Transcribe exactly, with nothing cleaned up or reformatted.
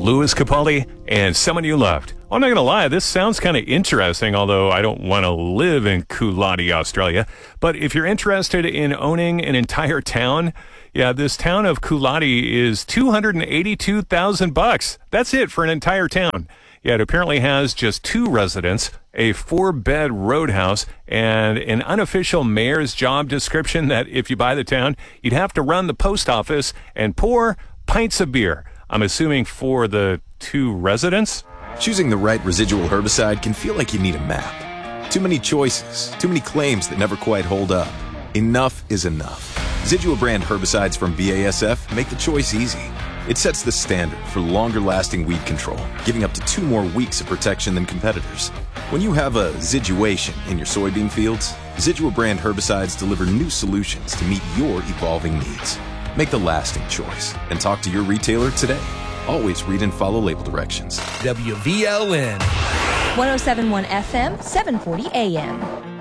Louis Capaldi and Someone You Loved. I'm not going to lie, this sounds kind of interesting, although I don't want to live in Coolati, Australia. But if you're interested in owning an entire town, yeah, this town of Coolati is two hundred eighty-two thousand bucks. That's it for an entire town. Yeah, it apparently has just two residents, a four-bed roadhouse, and an unofficial mayor's job description that if you buy the town, you'd have to run the post office and pour pints of beer. I'm assuming for the two residents? Choosing the right residual herbicide can feel like you need a map. Too many choices, too many claims that never quite hold up. Enough is enough. Zidua brand herbicides from B A S F make the choice easy. It sets the standard for longer-lasting weed control, giving up to two more weeks of protection than competitors. When you have a Ziduation in your soybean fields, Zidua brand herbicides deliver new solutions to meet your evolving needs. Make the lasting choice and talk to your retailer today. Always read and follow label directions. W V L N one oh seven point one F M, seven forty A M.